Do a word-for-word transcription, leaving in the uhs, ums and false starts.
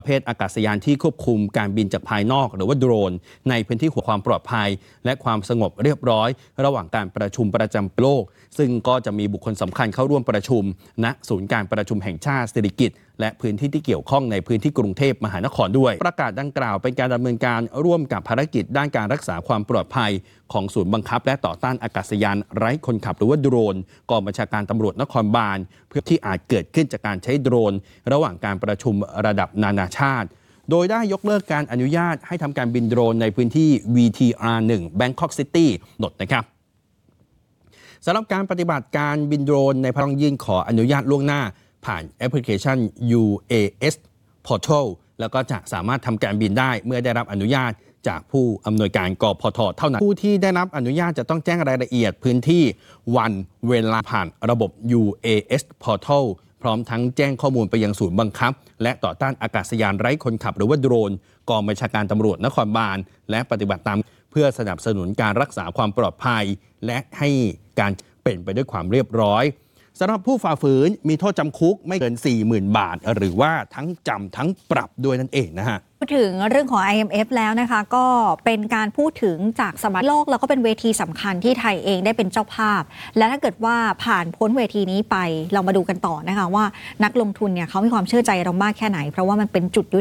ประเภทอากาศยานที่ควบคุมการบินจากภายนอกหรือว่าโดรนในพื้นที่ความปลอดภัยและความสงบเรียบร้อยระหว่างการประชุมประจำโลกซึ่งก็จะมีบุคคลสำคัญเข้าร่วมประชุมณศูนย์การประชุมแห่งชาติสิริกิติ์และพื้นที่ที่เกี่ยวข้องในพื้นที่กรุงเทพมหานครด้วยประกาศดังกล่าวเป็นการดำเนินการร่วมกับภารกิจด้านการรักษาความปลอดภัยของศูนย์บังคับและต่อต้านอากาศยานไร้คนขับหรือว่าโดรนกองบัญชาการตำรวจนครบาลเพื่อที่อาจเกิดขึ้นจากการใช้โดรนระหว่างการประชุมระดับนานาชาติโดยได้ยกเลิกการอนุญาตให้ทำการบินโดรนในพื้นที่ วี ที อาร์ หนึ่ง Bangkok City หนดนะครับสำหรับการปฏิบัติการบินโดรนในภาคยื่นขออนุญาตล่วงหน้าผ่านแอปพลิเคชัน ยู เอ เอส Portal แล้วก็จะสามารถทำการบินได้เมื่อได้รับอนุญาตจากผู้อำนวยการกพท.เท่านั้นผู้ที่ได้รับอนุญาตจะต้องแจ้งรายละเอียดพื้นที่วันเวลาผ่านระบบ ยู เอ เอส Portal พร้อมทั้งแจ้งข้อมูลไปยังศูนย์บังคับและต่อต้านอากาศยานไร้คนขับหรือว่าโดรนกองบัญชาการตำรวจนครบาลและปฏิบัติตามเพื่อสนับสนุนการรักษาความปลอดภัยและให้การเป็นไปด้วยความเรียบร้อยสำหรับผู้ฝ่าฝืนมีโทษจำคุกไม่เกิน สี่หมื่น บาทหรือว่าทั้งจำทั้งปรับด้วยนั่นเองนะฮะพูดถึงเรื่องของ ไอ เอ็ม เอฟ แล้วนะคะก็เป็นการพูดถึงจากสมัยโลกแล้วก็เป็นเวทีสำคัญที่ไทยเองได้เป็นเจ้าภาพและถ้าเกิดว่าผ่านพ้นเวทีนี้ไปเรามาดูกันต่อนะคะว่านักลงทุนเนี่ยเขามีความเชื่อใจเรามากแค่ไหนเพราะว่ามันเป็นจุด